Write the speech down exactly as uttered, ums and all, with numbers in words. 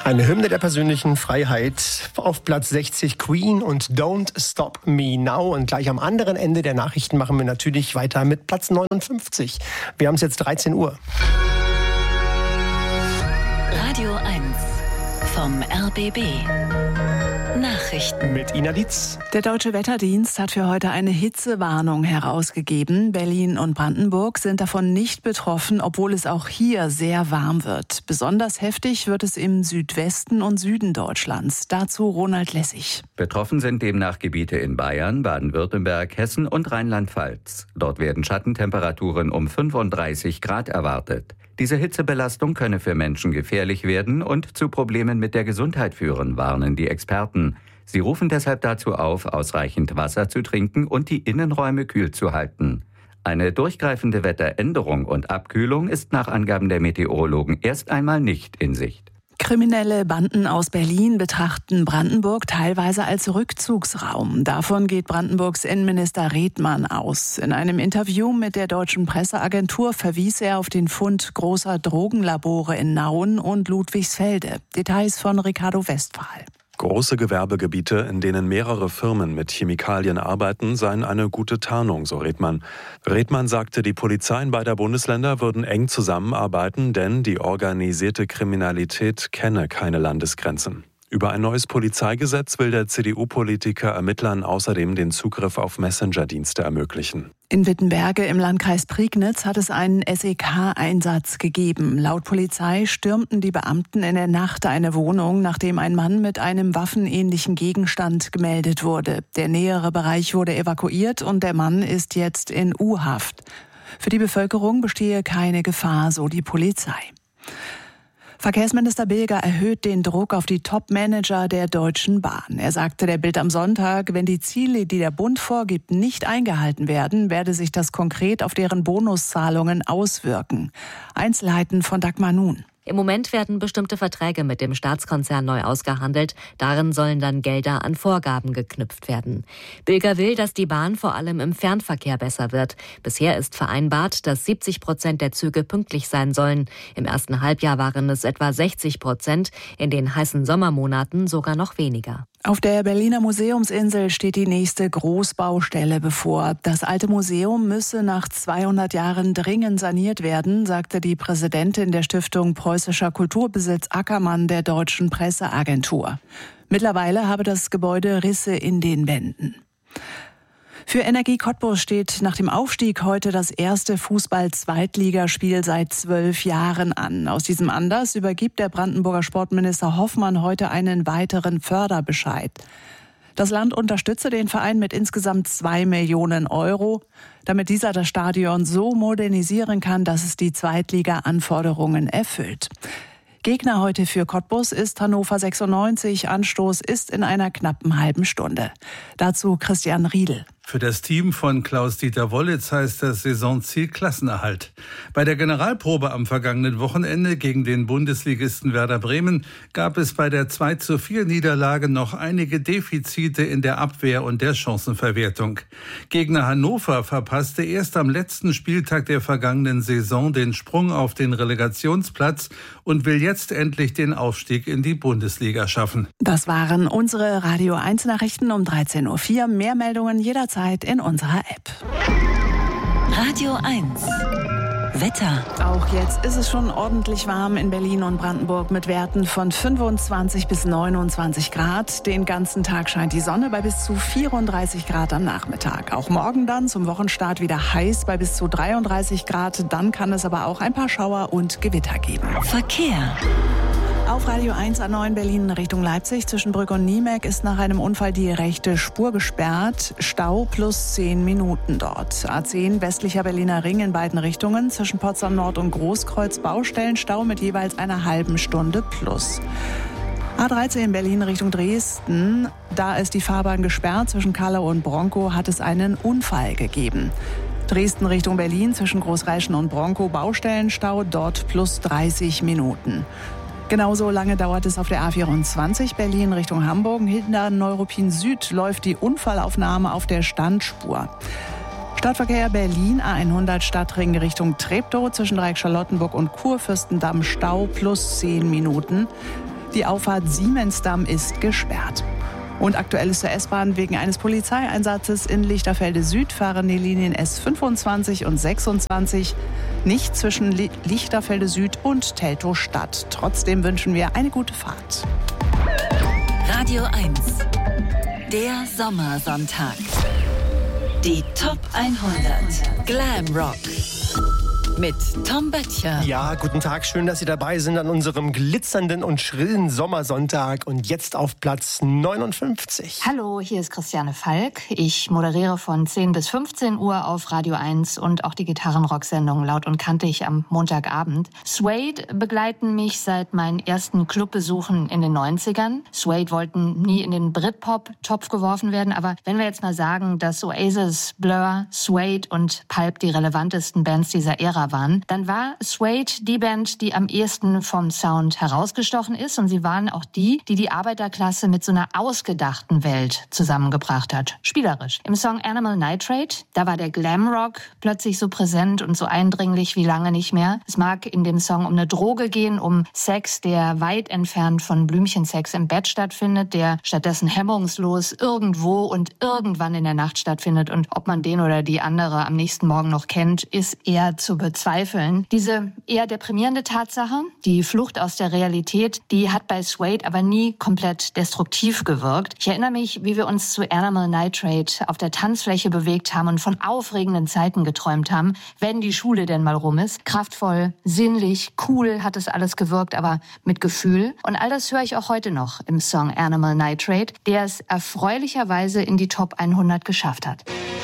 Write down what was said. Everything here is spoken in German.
Eine Hymne der persönlichen Freiheit. Auf Platz sechzig Queen und Don't Stop Me Now. Und gleich am anderen Ende der Nachrichten machen wir natürlich weiter mit Platz neunundfünfzig. Wir haben es jetzt dreizehn Uhr. Radio eins vom R B B. Nachrichten mit Ina Dietz. Der Deutsche Wetterdienst hat für heute eine Hitzewarnung herausgegeben. Berlin und Brandenburg sind davon nicht betroffen, obwohl es auch hier sehr warm wird. Besonders heftig wird es im Südwesten und Süden Deutschlands. Dazu Ronald Lessig. Betroffen sind demnach Gebiete in Bayern, Baden-Württemberg, Hessen und Rheinland-Pfalz. Dort werden Schattentemperaturen um fünfunddreißig Grad erwartet. Diese Hitzebelastung könne für Menschen gefährlich werden und zu Problemen mit der Gesundheit führen, warnen die Experten. Sie rufen deshalb dazu auf, ausreichend Wasser zu trinken und die Innenräume kühl zu halten. Eine durchgreifende Wetteränderung und Abkühlung ist nach Angaben der Meteorologen erst einmal nicht in Sicht. Kriminelle Banden aus Berlin betrachten Brandenburg teilweise als Rückzugsraum. Davon geht Brandenburgs Innenminister Redmann aus. In einem Interview mit der deutschen Presseagentur verwies er auf den Fund großer Drogenlabore in Nauen und Ludwigsfelde. Details von Ricardo Westphal. Große Gewerbegebiete, in denen mehrere Firmen mit Chemikalien arbeiten, seien eine gute Tarnung, so Redmann. Redmann sagte, die Polizeien beider Bundesländer würden eng zusammenarbeiten, denn die organisierte Kriminalität kenne keine Landesgrenzen. Über ein neues Polizeigesetz will der C D U-Politiker Ermittlern außerdem den Zugriff auf Messenger-Dienste ermöglichen. In Wittenberge im Landkreis Prignitz hat es einen S E K-Einsatz gegeben. Laut Polizei stürmten die Beamten in der Nacht eine Wohnung, nachdem ein Mann mit einem waffenähnlichen Gegenstand gemeldet wurde. Der nähere Bereich wurde evakuiert und der Mann ist jetzt in U-Haft. Für die Bevölkerung bestehe keine Gefahr, so die Polizei. Verkehrsminister Bilger erhöht den Druck auf die Top-Manager der Deutschen Bahn. Er sagte der Bild am Sonntag, wenn die Ziele, die der Bund vorgibt, nicht eingehalten werden, werde sich das konkret auf deren Bonuszahlungen auswirken. Einzelheiten von Dagmar Nun. Im Moment werden bestimmte Verträge mit dem Staatskonzern neu ausgehandelt. Darin sollen dann Gelder an Vorgaben geknüpft werden. Bilger will, dass die Bahn vor allem im Fernverkehr besser wird. Bisher ist vereinbart, dass siebzig Prozent der Züge pünktlich sein sollen. Im ersten Halbjahr waren es etwa sechzig Prozent, in den heißen Sommermonaten sogar noch weniger. Auf der Berliner Museumsinsel steht die nächste Großbaustelle bevor. Das alte Museum müsse nach zweihundert Jahren dringend saniert werden, sagte die Präsidentin der Stiftung Preußischer Kulturbesitz Ackermann der Deutschen Presseagentur. Mittlerweile habe das Gebäude Risse in den Wänden. Für Energie Cottbus steht nach dem Aufstieg heute das erste Fußball-Zweitligaspiel seit zwölf Jahren an. Aus diesem Anlass übergibt der Brandenburger Sportminister Hoffmann heute einen weiteren Förderbescheid. Das Land unterstütze den Verein mit insgesamt zwei Millionen Euro, damit dieser das Stadion so modernisieren kann, dass es die Zweitliga-Anforderungen erfüllt. Gegner heute für Cottbus ist Hannover sechsundneunzig. Anstoß ist in einer knappen halben Stunde. Dazu Christian Riedel. Für das Team von Klaus-Dieter Wollitz heißt das Saisonziel Klassenerhalt. Bei der Generalprobe am vergangenen Wochenende gegen den Bundesligisten Werder Bremen gab es bei der zwei zu vier Niederlage noch einige Defizite in der Abwehr und der Chancenverwertung. Gegner Hannover verpasste erst am letzten Spieltag der vergangenen Saison den Sprung auf den Relegationsplatz und will jetzt endlich den Aufstieg in die Bundesliga schaffen. Das waren unsere Radio eins Nachrichten um dreizehn Uhr vier. Mehr Meldungen jederzeit in unserer App. Radio eins. Wetter. Auch jetzt ist es schon ordentlich warm in Berlin und Brandenburg mit Werten von fünfundzwanzig bis neunundzwanzig Grad. Den ganzen Tag scheint die Sonne bei bis zu vierunddreißig Grad am Nachmittag. Auch morgen dann zum Wochenstart wieder heiß bei bis zu dreiunddreißig Grad. Dann kann es aber auch ein paar Schauer und Gewitter geben. Verkehr. Auf Radio eins A neun Berlin Richtung Leipzig zwischen Brück und Niemek ist nach einem Unfall die rechte Spur gesperrt. Stau plus zehn Minuten dort. A zehn westlicher Berliner Ring in beiden Richtungen zwischen Potsdam Nord und Großkreuz Baustellenstau mit jeweils einer halben Stunde plus. A dreizehn Berlin Richtung Dresden, da ist die Fahrbahn gesperrt. Zwischen Kallau und Bronkow hat es einen Unfall gegeben. Dresden Richtung Berlin zwischen Großreischen und Bronkow Baustellenstau, dort plus dreißig Minuten. Genauso lange dauert es auf der A vierundzwanzig Berlin Richtung Hamburg. Hinter Neuruppin Süd läuft die Unfallaufnahme auf der Standspur. Stadtverkehr Berlin A hundert Stadtring Richtung Treptow zwischen Dreieck Charlottenburg und Kurfürstendamm Stau plus zehn Minuten. Die Auffahrt Siemensdamm ist gesperrt. Und aktuell ist der S-Bahn wegen eines Polizeieinsatzes in Lichterfelde Süd fahren die Linien S fünfundzwanzig und sechsundzwanzig nicht zwischen Lichterfelde Süd und Teltow Stadt. Trotzdem wünschen wir eine gute Fahrt. Radio eins, der Sommersonntag. Die Top hundert Glam Rock mit Tom Böttcher. Ja, guten Tag, schön, dass Sie dabei sind an unserem glitzernden und schrillen Sommersonntag. Und jetzt auf Platz neunundfünfzig. Hallo, hier ist Christiane Falk. Ich moderiere von zehn bis fünfzehn Uhr auf Radio eins und auch die Gitarrenrock-Sendung Laut und Kantig am Montagabend. Suede begleiten mich seit meinen ersten Clubbesuchen in den neunzigern. Suede wollten nie in den Britpop-Topf geworfen werden, aber wenn wir jetzt mal sagen, dass Oasis, Blur, Suede und Pulp die relevantesten Bands dieser Ära waren, dann war Suede die Band, die am ehesten vom Sound herausgestochen ist, und sie waren auch die, die die Arbeiterklasse mit so einer ausgedachten Welt zusammengebracht hat. Spielerisch. Im Song Animal Nitrate, da war der Glamrock plötzlich so präsent und so eindringlich wie lange nicht mehr. Es mag in dem Song um eine Droge gehen, um Sex, der weit entfernt von Blümchensex im Bett stattfindet, der stattdessen hemmungslos irgendwo und irgendwann in der Nacht stattfindet, und ob man den oder die andere am nächsten Morgen noch kennt, ist eher zu bezweifeln. Diese eher deprimierende Tatsache, die Flucht aus der Realität, die hat bei Suede aber nie komplett destruktiv gewirkt. Ich erinnere mich, wie wir uns zu Animal Nitrate auf der Tanzfläche bewegt haben und von aufregenden Zeiten geträumt haben, wenn die Schule denn mal rum ist. Kraftvoll, sinnlich, cool hat es alles gewirkt, aber mit Gefühl. Und all das höre ich auch heute noch im Song Animal Nitrate, der es erfreulicherweise in die Top hundert geschafft hat.